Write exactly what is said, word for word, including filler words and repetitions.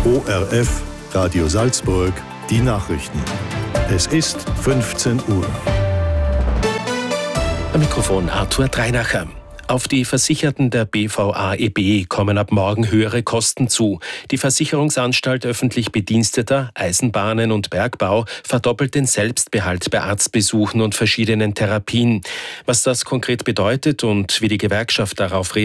O R F, Radio Salzburg, die Nachrichten. Es ist fünfzehn Uhr. Am Mikrofon Arthur Dreinacher. Auf die Versicherten der B V A E B kommen ab morgen höhere Kosten zu. Die Versicherungsanstalt öffentlich Bediensteter, Eisenbahnen und Bergbau verdoppelt den Selbstbehalt bei Arztbesuchen und verschiedenen Therapien. Was das konkret bedeutet und wie die Gewerkschaft darauf reagiert,